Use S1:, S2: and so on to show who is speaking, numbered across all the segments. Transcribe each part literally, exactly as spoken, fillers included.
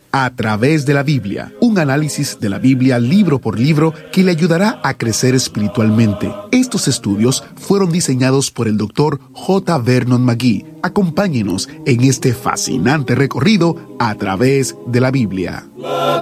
S1: A través de la Biblia, un análisis de la Biblia libro por libro que le ayudará a crecer espiritualmente. Estos estudios fueron diseñados por el doctor J. Vernon McGee. Acompáñenos en este fascinante recorrido a través de la Biblia.
S2: La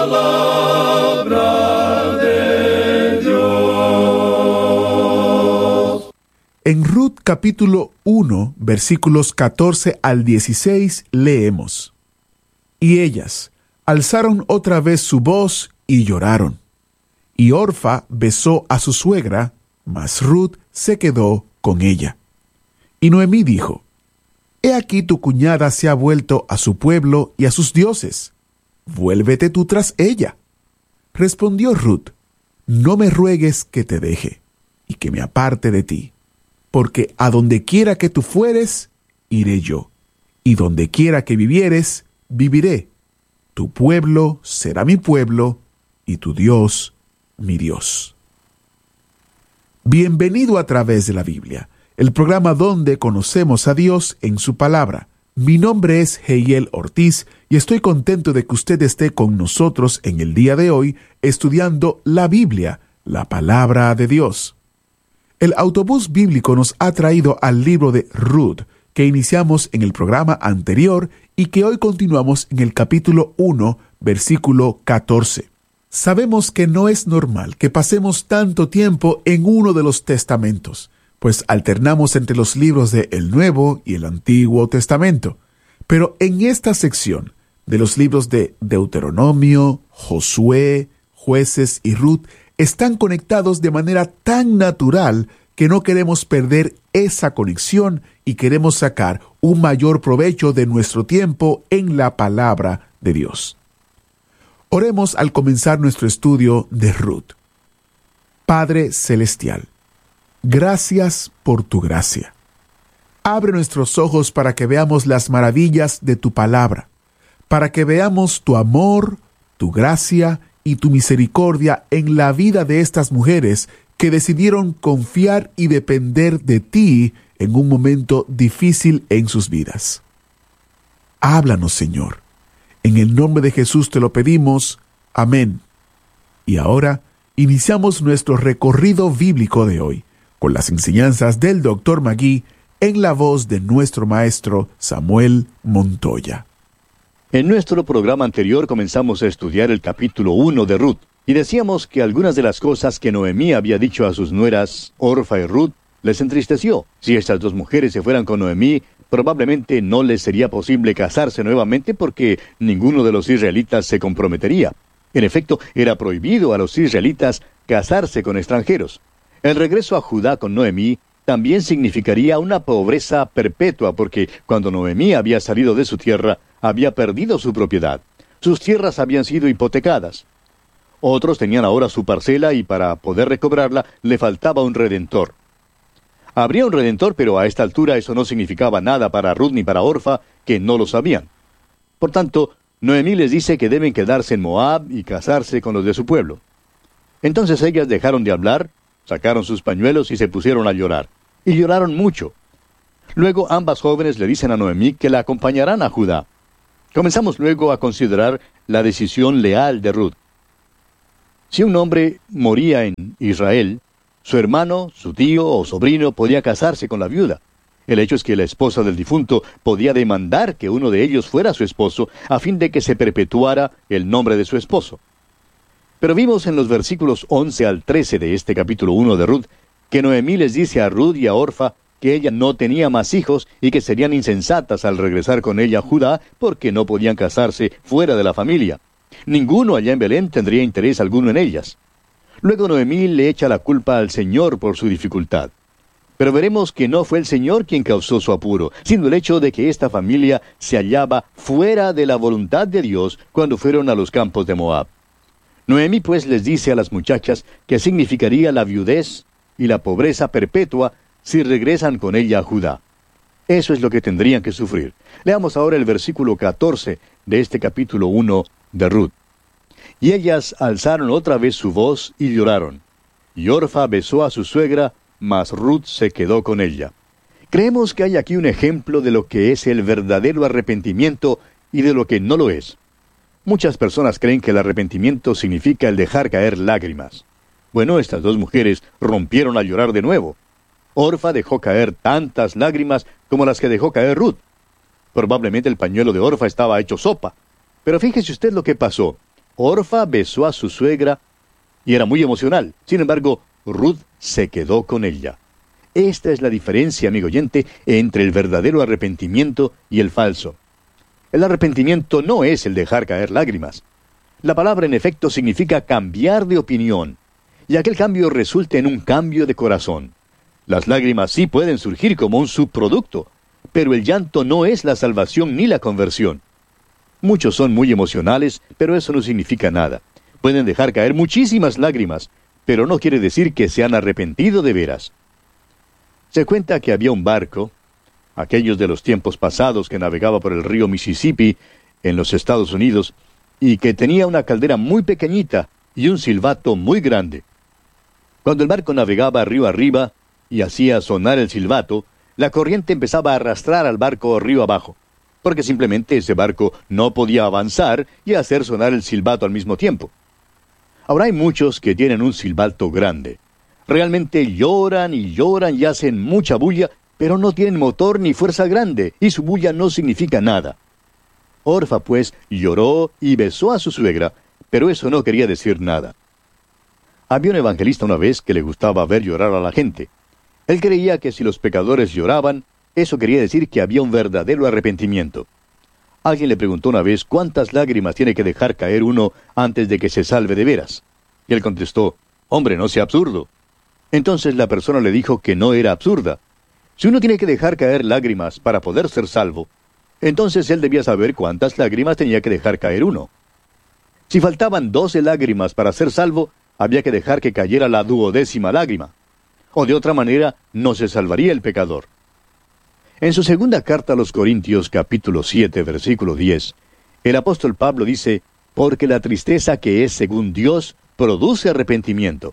S2: palabra de Dios.
S3: En Ruth capítulo uno, versículos catorce al dieciséis, leemos: Y ellas alzaron otra vez su voz y lloraron. Y Orfa besó a su suegra, mas Ruth se quedó con ella. Y Noemí dijo: He aquí tu cuñada se ha vuelto a su pueblo y a sus dioses. Vuélvete tú tras ella. Respondió Ruth: No me ruegues que te deje y que me aparte de ti, porque a donde quiera que tú fueres, iré yo, y donde quiera que vivieres, viviré. Tu pueblo será mi pueblo, y tu Dios mi Dios. Bienvenido a través de la Biblia, el programa donde conocemos a Dios en su palabra. Mi nombre es Heiel Ortiz y estoy contento de que usted esté con nosotros en el día de hoy estudiando la Biblia, la palabra de Dios. El autobús bíblico nos ha traído al libro de Ruth, que iniciamos en el programa anterior y que hoy continuamos en el capítulo uno, versículo catorce. Sabemos que no es normal que pasemos tanto tiempo en uno de los testamentos, pues alternamos entre los libros de el Nuevo y el Antiguo Testamento. Pero en esta sección de los libros de Deuteronomio, Josué, Jueces y Ruth están conectados de manera tan natural que no queremos perder esa conexión y queremos sacar un mayor provecho de nuestro tiempo en la palabra de Dios. Oremos al comenzar nuestro estudio de Ruth. Padre Celestial, gracias por tu gracia. Abre nuestros ojos para que veamos las maravillas de tu palabra, para que veamos tu amor, tu gracia y tu misericordia en la vida de estas mujeres que decidieron confiar y depender de ti en un momento difícil en sus vidas. Háblanos, Señor. En el nombre de Jesús te lo pedimos. Amén. Y ahora iniciamos nuestro recorrido bíblico de hoy con las enseñanzas del doctor McGee en la voz de nuestro maestro Samuel Montoya.
S4: En nuestro programa anterior comenzamos a estudiar el capítulo uno de Ruth, y decíamos que algunas de las cosas que Noemí había dicho a sus nueras, Orfa y Ruth, les entristeció. Si estas dos mujeres se fueran con Noemí, probablemente no les sería posible casarse nuevamente porque ninguno de los israelitas se comprometería. En efecto, era prohibido a los israelitas casarse con extranjeros. El regreso a Judá con Noemí también significaría una pobreza perpetua porque cuando Noemí había salido de su tierra, había perdido su propiedad. Sus tierras habían sido hipotecadas. Otros tenían ahora su parcela y para poder recobrarla le faltaba un redentor. Habría un redentor, pero a esta altura eso no significaba nada para Ruth ni para Orfa, que no lo sabían. Por tanto, Noemí les dice que deben quedarse en Moab y casarse con los de su pueblo. Entonces ellas dejaron de hablar, sacaron sus pañuelos y se pusieron a llorar. Y lloraron mucho. Luego ambas jóvenes le dicen a Noemí que la acompañarán a Judá. Comenzamos luego a considerar la decisión leal de Ruth. Si un hombre moría en Israel, su hermano, su tío o sobrino podía casarse con la viuda. El hecho es que la esposa del difunto podía demandar que uno de ellos fuera su esposo a fin de que se perpetuara el nombre de su esposo. Pero vimos en los versículos once al trece de este capítulo uno de Ruth que Noemí les dice a Ruth y a Orfa que ella no tenía más hijos y que serían insensatas al regresar con ella a Judá porque no podían casarse fuera de la familia. Ninguno allá en Belén tendría interés alguno en ellas. Luego Noemí le echa la culpa al Señor por su dificultad. Pero veremos que no fue el Señor quien causó su apuro, sino el hecho de que esta familia se hallaba fuera de la voluntad de Dios cuando fueron a los campos de Moab. Noemí pues les dice a las muchachas que significaría la viudez y la pobreza perpetua si regresan con ella a Judá. Eso es lo que tendrían que sufrir. Leamos ahora el versículo catorce de este capítulo uno de Ruth. Y ellas alzaron otra vez su voz y lloraron. Y Orfa besó a su suegra, mas Ruth se quedó con ella. Creemos que hay aquí un ejemplo de lo que es el verdadero arrepentimiento y de lo que no lo es. Muchas personas creen que el arrepentimiento significa el dejar caer lágrimas. Bueno, estas dos mujeres rompieron a llorar de nuevo. Orfa dejó caer tantas lágrimas como las que dejó caer Ruth. Probablemente el pañuelo de Orfa estaba hecho sopa. Pero fíjese usted lo que pasó. Orfa besó a su suegra y era muy emocional. Sin embargo, Ruth se quedó con ella. Esta es la diferencia, amigo oyente, entre el verdadero arrepentimiento y el falso. El arrepentimiento no es el dejar caer lágrimas. La palabra en efecto significa cambiar de opinión, y aquel cambio resulta en un cambio de corazón. Las lágrimas sí pueden surgir como un subproducto, pero el llanto no es la salvación ni la conversión. Muchos son muy emocionales, pero eso no significa nada. Pueden dejar caer muchísimas lágrimas, pero no quiere decir que se han arrepentido de veras. Se cuenta que había un barco, aquellos de los tiempos pasados, que navegaba por el río Mississippi en los Estados Unidos, y que tenía una caldera muy pequeñita y un silbato muy grande. Cuando el barco navegaba río arriba y hacía sonar el silbato, la corriente empezaba a arrastrar al barco río abajo, porque simplemente ese barco no podía avanzar y hacer sonar el silbato al mismo tiempo. Ahora hay muchos que tienen un silbato grande. Realmente lloran y lloran y hacen mucha bulla, pero no tienen motor ni fuerza grande, y su bulla no significa nada. Orfa, pues, lloró y besó a su suegra, pero eso no quería decir nada. Había un evangelista una vez que le gustaba ver llorar a la gente. Él creía que si los pecadores lloraban, eso quería decir que había un verdadero arrepentimiento. Alguien le preguntó una vez cuántas lágrimas tiene que dejar caer uno antes de que se salve de veras. Y él contestó, «Hombre, no sea absurdo». Entonces la persona le dijo que no era absurda. Si uno tiene que dejar caer lágrimas para poder ser salvo, entonces él debía saber cuántas lágrimas tenía que dejar caer uno. Si faltaban doce lágrimas para ser salvo, había que dejar que cayera la duodécima lágrima. O de otra manera, no se salvaría el pecador. En su segunda carta a los Corintios, capítulo siete, versículo diez, el apóstol Pablo dice, «Porque la tristeza que es según Dios produce arrepentimiento».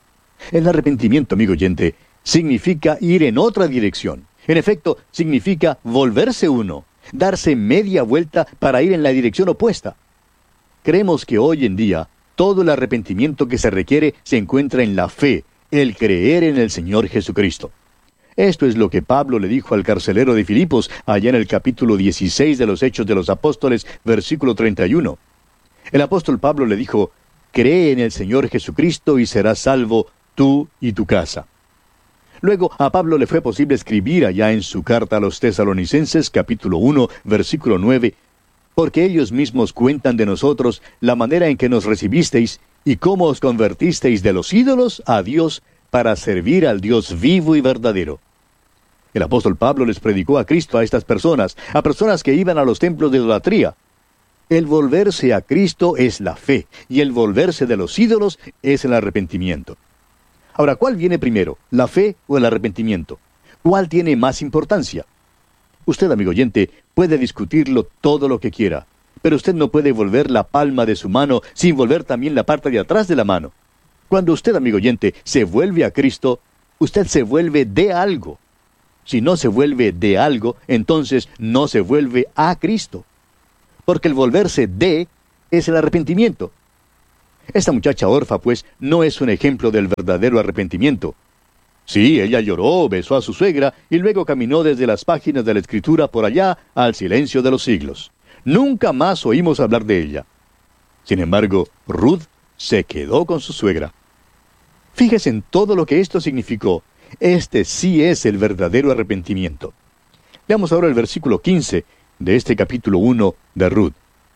S4: El arrepentimiento, amigo oyente, significa ir en otra dirección. En efecto, significa volverse uno, darse media vuelta para ir en la dirección opuesta. Creemos que hoy en día, todo el arrepentimiento que se requiere se encuentra en la fe, el creer en el Señor Jesucristo. Esto es lo que Pablo le dijo al carcelero de Filipos, allá en el capítulo dieciséis de los Hechos de los Apóstoles, versículo treinta y uno. El apóstol Pablo le dijo, «Cree en el Señor Jesucristo y serás salvo tú y tu casa». Luego a Pablo le fue posible escribir allá en su carta a los Tesalonicenses, capítulo uno, versículo nueve, «Porque ellos mismos cuentan de nosotros la manera en que nos recibisteis y cómo os convertisteis de los ídolos a Dios para servir al Dios vivo y verdadero». El apóstol Pablo les predicó a Cristo a estas personas, a personas que iban a los templos de idolatría. El volverse a Cristo es la fe, y el volverse de los ídolos es el arrepentimiento. Ahora, ¿cuál viene primero, la fe o el arrepentimiento? ¿Cuál tiene más importancia? Usted, amigo oyente, puede discutirlo todo lo que quiera, pero usted no puede volver la palma de su mano sin volver también la parte de atrás de la mano. Cuando usted, amigo oyente, se vuelve a Cristo, usted se vuelve de algo. Si no se vuelve de algo, entonces no se vuelve a Cristo. Porque el volverse de es el arrepentimiento. Esta muchacha Orfa, pues, no es un ejemplo del verdadero arrepentimiento. Sí, ella lloró, besó a su suegra y luego caminó desde las páginas de la Escritura por allá al silencio de los siglos. Nunca más oímos hablar de ella. Sin embargo, Ruth se quedó con su suegra. Fíjese en todo lo que esto significó. Este sí es el verdadero arrepentimiento. Leamos ahora el versículo quince de este capítulo uno de Ruth.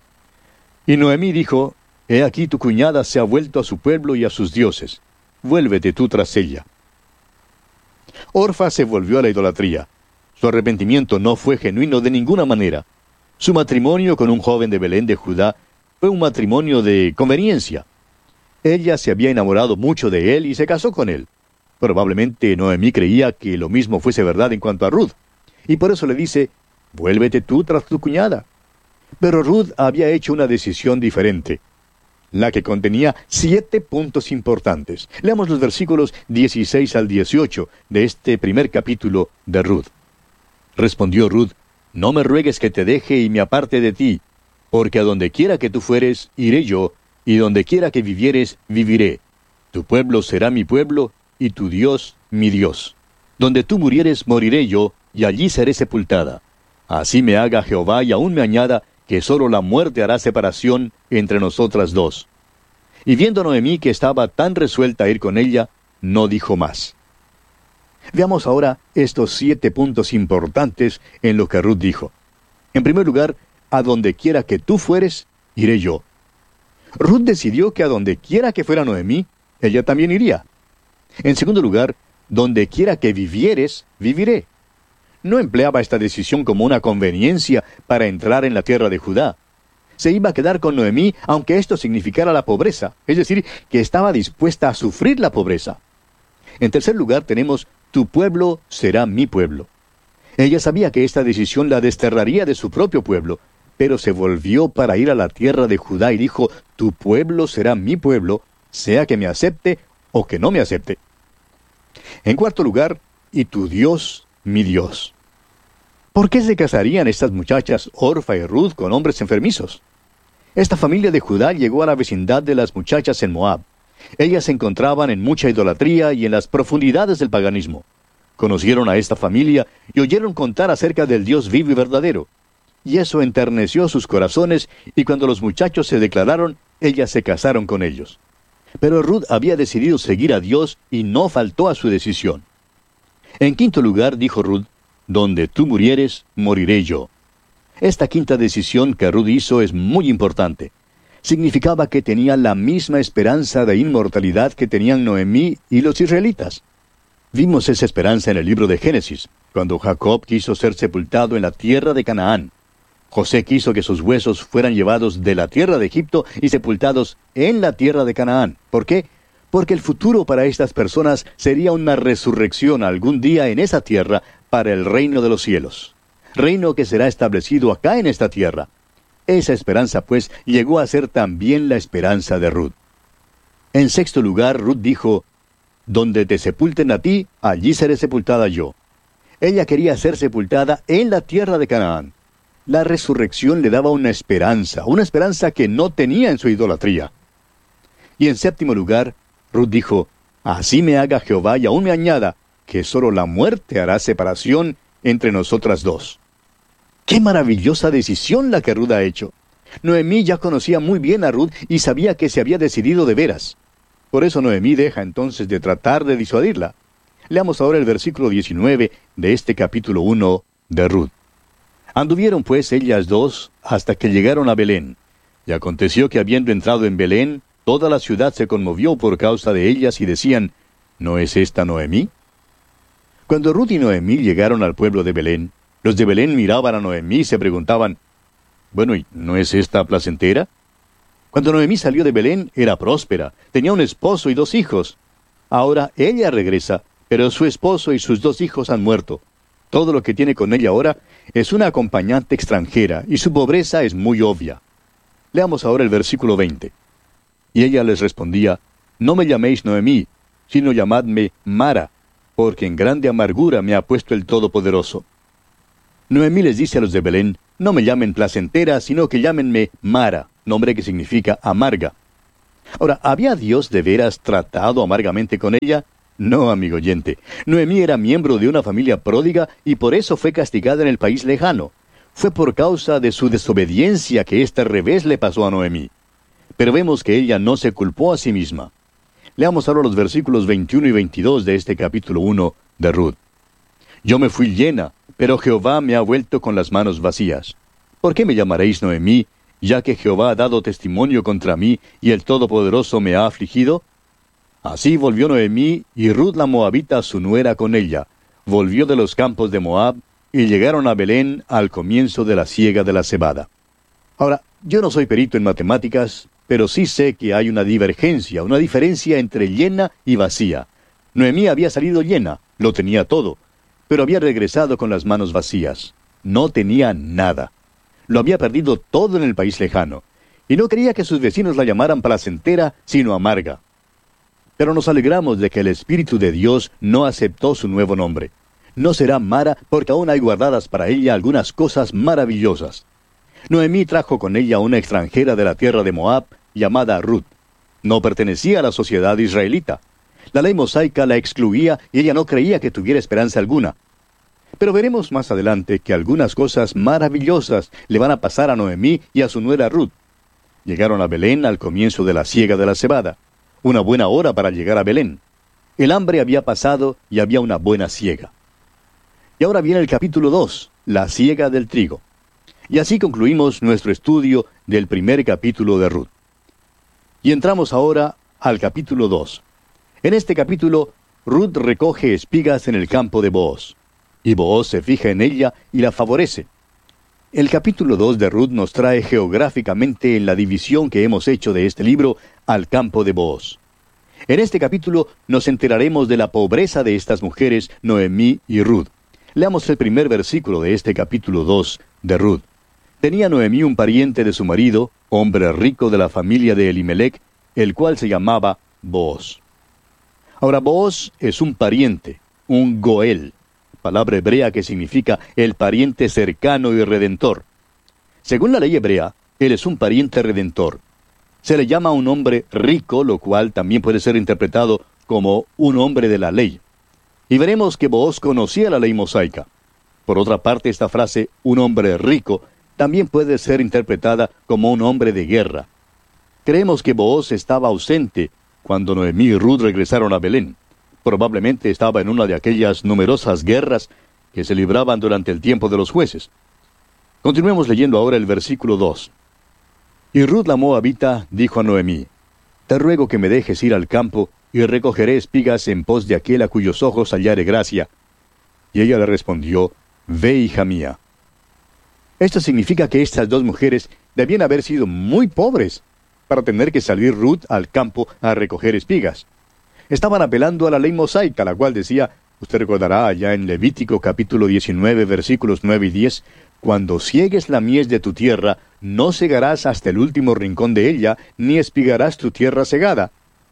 S4: Y Noemí dijo, «He aquí tu cuñada se ha vuelto a su pueblo y a sus dioses. Vuélvete tú tras ella». Orfa se volvió a la idolatría. Su arrepentimiento no fue genuino de ninguna manera. Su matrimonio con un joven de Belén de Judá fue un matrimonio de conveniencia. Ella se había enamorado mucho de él y se casó con él. Probablemente Noemí creía que lo mismo fuese verdad en cuanto a Ruth, y por eso le dice, «Vuélvete tú tras tu cuñada». Pero Ruth había hecho una decisión diferente, la que contenía siete puntos importantes. Leamos los versículos dieciséis al dieciocho de este primer capítulo de Ruth. Respondió Ruth, «No me ruegues que te deje y me aparte de ti. Porque a donde quiera que tú fueres, iré yo, y donde quiera que vivieres, viviré. Tu pueblo será mi pueblo, y tu Dios mi Dios. Donde tú murieres, moriré yo, y allí seré sepultada. Así me haga Jehová, y aún me añada, que sólo la muerte hará separación entre nosotras dos. Y viendo Noemí que estaba tan resuelta a ir con ella, no dijo más. Veamos ahora estos siete puntos importantes en lo que Ruth dijo. En primer lugar, a donde quiera que tú fueres, iré yo. Ruth decidió que a donde quiera que fuera Noemí, ella también iría. En segundo lugar, donde quiera que vivieres, viviré. No empleaba esta decisión como una conveniencia para entrar en la tierra de Judá. Se iba a quedar con Noemí, aunque esto significara la pobreza, es decir, que estaba dispuesta a sufrir la pobreza. En tercer lugar, tenemos, tu pueblo será mi pueblo. Ella sabía que esta decisión la desterraría de su propio pueblo, pero se volvió para ir a la tierra de Judá y dijo, tu pueblo será mi pueblo, sea que me acepte o que no me acepte. En cuarto lugar, y tu Dios, mi Dios. ¿Por qué se casarían estas muchachas Orfa y Ruth con hombres enfermizos? Esta familia de Judá llegó a la vecindad de las muchachas en Moab. Ellas se encontraban en mucha idolatría y en las profundidades del paganismo. Conocieron a esta familia y oyeron contar acerca del Dios vivo y verdadero. Y eso enterneció sus corazones, y cuando los muchachos se declararon, ellas se casaron con ellos. Pero Ruth había decidido seguir a Dios y no faltó a su decisión. En quinto lugar, dijo Ruth, donde tú murieres, moriré yo. Esta quinta decisión que Ruth hizo es muy importante. Significaba que tenía la misma esperanza de inmortalidad que tenían Noemí y los israelitas. Vimos esa esperanza en el libro de Génesis, cuando Jacob quiso ser sepultado en la tierra de Canaán. José quiso que sus huesos fueran llevados de la tierra de Egipto y sepultados en la tierra de Canaán. ¿Por qué? Porque el futuro para estas personas sería una resurrección algún día en esa tierra para el reino de los cielos. Reino que será establecido acá en esta tierra. Esa esperanza, pues, llegó a ser también la esperanza de Ruth. En sexto lugar, Ruth dijo, donde te sepulten a ti, allí seré sepultada yo. Ella quería ser sepultada en la tierra de Canaán. La resurrección le daba una esperanza, una esperanza que no tenía en su idolatría. Y en séptimo lugar, Ruth dijo, así me haga Jehová y aún me añada, que sólo la muerte hará separación entre nosotras dos. ¡Qué maravillosa decisión la que Ruth ha hecho! Noemí ya conocía muy bien a Ruth y sabía que se había decidido de veras. Por eso Noemí deja entonces de tratar de disuadirla. Leamos ahora el versículo diecinueve de este capítulo uno de Ruth. Anduvieron pues ellas dos hasta que llegaron a Belén. Y aconteció que habiendo entrado en Belén, toda la ciudad se conmovió por causa de ellas y decían, ¿no es esta Noemí? Cuando Ruth y Noemí llegaron al pueblo de Belén, los de Belén miraban a Noemí y se preguntaban, bueno, ¿y no es esta placentera? Cuando Noemí salió de Belén, era próspera, tenía un esposo y dos hijos. Ahora ella regresa, pero su esposo y sus dos hijos han muerto. Todo lo que tiene con ella ahora es una acompañante extranjera, y su pobreza es muy obvia. Leamos ahora el versículo veinte. Y ella les respondía, no me llaméis Noemí, sino llamadme Mara, porque en grande amargura me ha puesto el Todopoderoso. Noemí les dice a los de Belén, no me llamen placentera, sino que llámenme Mara, nombre que significa amarga. Ahora, ¿había Dios de veras tratado amargamente con ella? No, amigo oyente. Noemí era miembro de una familia pródiga y por eso fue castigada en el país lejano. Fue por causa de su desobediencia que este revés le pasó a Noemí. Pero vemos que ella no se culpó a sí misma. Leamos ahora los versículos veintiuno y veintidós de este capítulo uno de Ruth. Yo me fui llena, pero Jehová me ha vuelto con las manos vacías. ¿Por qué me llamaréis Noemí, ya que Jehová ha dado testimonio contra mí y el Todopoderoso me ha afligido? Así volvió Noemí y Ruth la moabita su nuera con ella. Volvió de los campos de Moab y llegaron a Belén al comienzo de la siega de la cebada. Ahora, yo no soy perito en matemáticas, pero sí sé que hay una divergencia, una diferencia entre llena y vacía. Noemí había salido llena, lo tenía todo, pero había regresado con las manos vacías. No tenía nada. Lo había perdido todo en el país lejano, y no quería que sus vecinos la llamaran placentera, sino amarga. Pero nos alegramos de que el Espíritu de Dios no aceptó su nuevo nombre. No será Mara porque aún hay guardadas para ella algunas cosas maravillosas. Noemí trajo con ella una extranjera de la tierra de Moab, llamada Ruth. No pertenecía a la sociedad israelita. La ley mosaica la excluía y ella no creía que tuviera esperanza alguna. Pero veremos más adelante que algunas cosas maravillosas le van a pasar a Noemí y a su nuera Ruth. Llegaron a Belén al comienzo de la siega de la cebada. Una buena hora para llegar a Belén. El hambre había pasado y había una buena siega. Y ahora viene el capítulo dos, la siega del trigo. Y así concluimos nuestro estudio del primer capítulo de Ruth. Y entramos ahora al capítulo dos. En este capítulo, Ruth recoge espigas en el campo de Booz. Y Booz se fija en ella y la favorece. El capítulo dos de Ruth nos trae geográficamente en la división que hemos hecho de este libro al campo de Booz. En este capítulo nos enteraremos de la pobreza de estas mujeres, Noemí y Ruth. Leamos el primer versículo de este capítulo dos de Ruth. Tenía Noemí un pariente de su marido, hombre rico de la familia de Elimelec, el cual se llamaba Booz. Ahora, Booz es un pariente, un goel, palabra hebrea que significa el pariente cercano y redentor. Según la ley hebrea, él es un pariente redentor. Se le llama un hombre rico, lo cual también puede ser interpretado como un hombre de la ley. Y veremos que Booz conocía la ley mosaica. Por otra parte, esta frase, un hombre rico, también puede ser interpretada como un hombre de guerra. Creemos que Booz estaba ausente cuando Noemí y Ruth regresaron a Belén. Probablemente estaba en una de aquellas numerosas guerras que se libraban durante el tiempo de los jueces. Continuemos leyendo ahora el versículo dos. Y Ruth la moabita dijo a Noemí: Te ruego que me dejes ir al campo, y recogeré espigas en pos de aquel a cuyos ojos hallare gracia. Y ella le respondió: Ve, hija mía. Esto significa que estas dos mujeres debían haber sido muy pobres para tener que salir Ruth al campo a recoger espigas. Estaban apelando a la ley mosaica, la cual decía, usted recordará allá en Levítico capítulo diecinueve, versículos nueve y diez, Cuando ciegues la mies de tu tierra, no segarás hasta el último rincón de ella, ni espigarás tu tierra segada.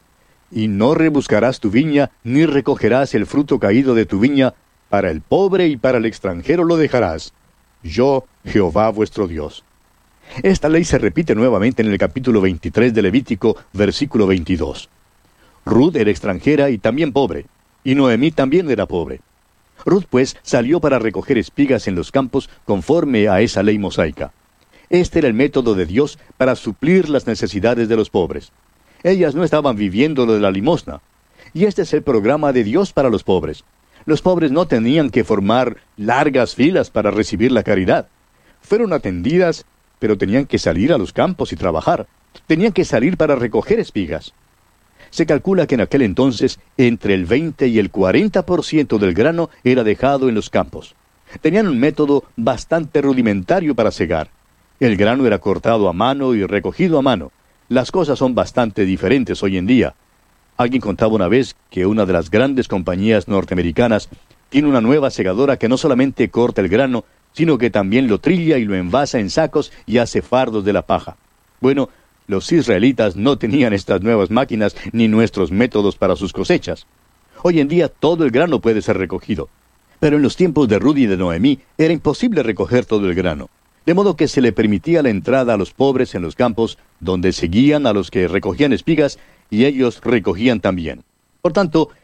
S4: Y no rebuscarás tu viña, ni recogerás el fruto caído de tu viña, para el pobre y para el extranjero lo dejarás. Yo, Jehová vuestro Dios. Esta ley se repite nuevamente en el capítulo veintitrés de Levítico, versículo veintidós. Ruth era extranjera y también pobre, y Noemí también era pobre. Ruth, pues, salió para recoger espigas en los campos conforme a esa ley mosaica. Este era el método de Dios para suplir las necesidades de los pobres. Ellas no estaban viviendo lo de la limosna. Y este es el programa de Dios para los pobres. Los pobres no tenían que formar largas filas para recibir la caridad. Fueron atendidas, pero tenían que salir a los campos y trabajar. Tenían que salir para recoger espigas. Se calcula que en aquel entonces entre el veinte y el cuarenta por ciento del grano era dejado en los campos. Tenían un método bastante rudimentario para cegar. El grano era cortado a mano y recogido a mano. Las cosas son bastante diferentes hoy en día. Alguien contaba una vez que una de las grandes compañías norteamericanas tiene una nueva segadora que no solamente corta el grano, sino que también lo trilla y lo envasa en sacos y hace fardos de la paja. Bueno, los israelitas no tenían estas nuevas máquinas ni nuestros métodos para sus cosechas. Hoy en día todo el grano puede ser recogido. Pero en los tiempos de Ruth y de Noemí era imposible recoger todo el grano. De modo que se le permitía la entrada a los pobres en los campos, donde seguían a los que recogían espigas, y ellos recogían también. Por tanto,